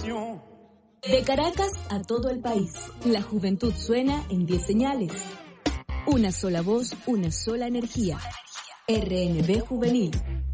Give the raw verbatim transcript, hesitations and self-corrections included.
pasión. De Caracas a todo el país, la juventud suena en diez señales. Una sola voz, una sola energía. R N B Juvenil.